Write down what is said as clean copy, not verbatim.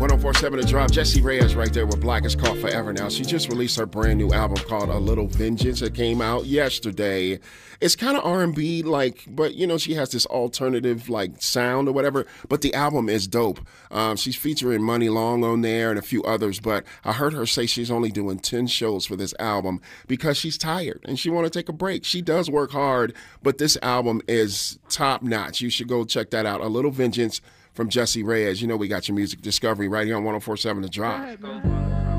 1047 The Drop. Jessie Reyez right there with Black is Called Forever Now. She just released her brand new album called A Little Vengeance. It came out yesterday. It's kind of R&B like, but you know, she has this alternative like sound or whatever, but the album is dope. She's featuring Money Long on there and a few others, but I heard her say she's only doing 10 shows for this album because she's tired and she want to take a break. She does work hard, but this album is top notch. You should go check that out. A Little Vengeance from Jessie Reyez. You know we got your music discovery right here on 1047 The Drop.